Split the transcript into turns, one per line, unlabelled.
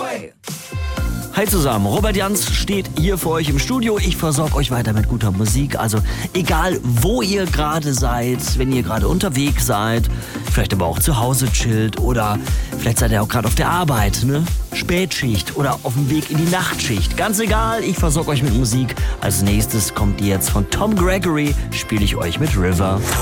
Hi zusammen, Robert Jans steht hier für euch im Studio. Ich versorge euch weiter mit guter Musik. Also egal, wo ihr gerade seid, wenn ihr gerade unterwegs seid, vielleicht aber auch zu Hause chillt oder vielleicht seid ihr auch gerade auf der Arbeit, ne? Spätschicht oder auf dem Weg in die Nachtschicht. Ganz egal, ich versorge euch mit Musik. Als nächstes kommt jetzt von Tom Gregory, spiele ich euch mit River.